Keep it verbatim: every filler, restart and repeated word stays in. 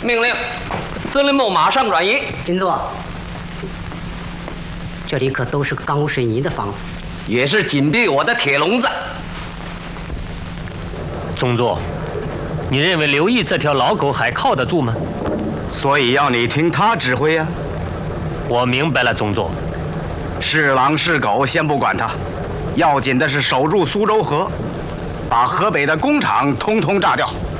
命令，司令部马上转移。 军座，这里可都是钢水泥的房子， 也是紧闭我的铁笼子。 宗座，你认为刘毅这条老狗还靠得住吗？ 所以要你听他指挥呀、啊。 我明白了，宗座。 是狼是狗，先不管他，要紧的是守住苏州河，把河北的工厂通通炸掉。